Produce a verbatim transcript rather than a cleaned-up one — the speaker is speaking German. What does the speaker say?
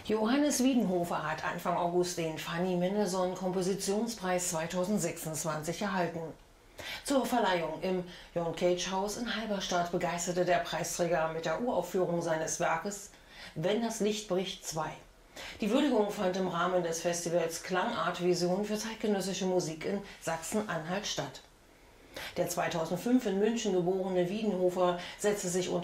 Johannes Wiedenhofer hat Anfang August den Fanny Mendelssohn Kompositionspreis zweitausendsechsundzwanzig erhalten. Zur Verleihung im John Cage Haus in Halberstadt begeisterte der Preisträger mit der Uraufführung seines Werkes Wenn das Licht bricht zwei. Die Würdigung fand im Rahmen des Festivals Klangart Vision für zeitgenössische Musik in Sachsen-Anhalt statt. Der zweitausendfünf in München geborene Wiedenhofer setzte sich unter